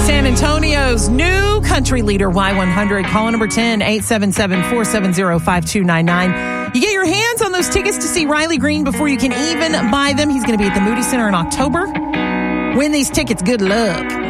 San Antonio's new country leader, Y100. Call number 10, 877-470-5299. You get your hands on those tickets to see Riley Green before you can even buy them. He's going to be at the Moody Center in October. Win these tickets. Good luck.